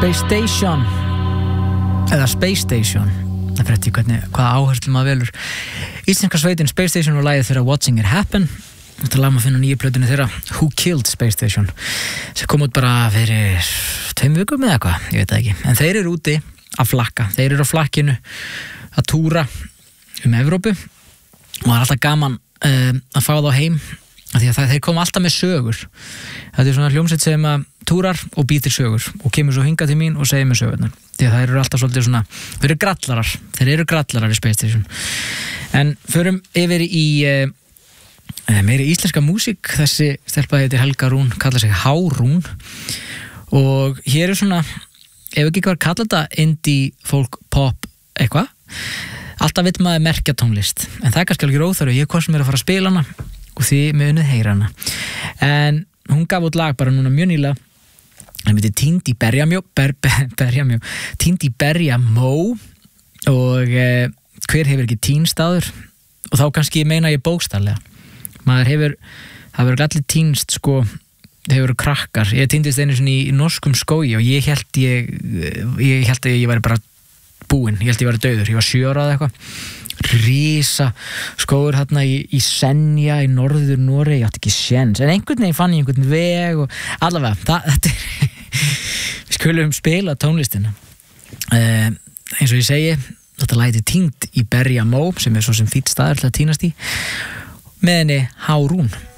Space Station eða Space Station það fyrir eftir hvaða áherslu maður velur. Íslenska sveitin Space Station og lagið þeirra Watching It Happen. Þetta lag maður finna nýju plötunni þeirra Who Killed Space Station sem kom út bara fyrir 2 vikum eða eitthvað, ég veit það ekki, en þeir eru úti að flakka, þeir eru á flakkinu að túra Evrópu og það er alltaf gaman að fá þá heim því að þeir koma alltaf með sögur. Þetta er svona hljómsveit sem að túrar og býtir sögur og kemur svo hingað til mín og segir mér sögurnar því að það eru alltaf svolítið svona þeir eru grallarar í Space Station. En förum yfir í meiri íslenska músík. Þessi stelpa heitir Helga Rún, kallar sig Hárún og hér er svona, ef ekki hvað kalla þetta indie, folk, pop eitthvað, alltaf vill maður merkja tónlist en það er kannski alveg óþarfi, ég kom sem að fara að spila hana og því munið heyra hana. En hún gaf út lag bara núna mjög nýlega, það heitir Týnd í Berjamjó Týnd í Berjamó og hver hefur ekki týnst áður og þá kannski meina ég bókstaflega. Það hefur allir týnst sko, það hefur krakkar. Ég týndist einu svona í norskum skógi og ég held að ég væri bara búinn, ég held að ég væri dauður, ég var 7 ára eða eitthvað. Rísa skógur hérna í Senja í norður Noregi, ég átti ekki séns en einhvern veginn fann ég einhvern veg og allavega, þetta er við skulum spila tónlistina eins og ég segi, þetta lag heitir Týnd í Berjamó sem er svo sem fínn staður til að týnast í með henni Hárún.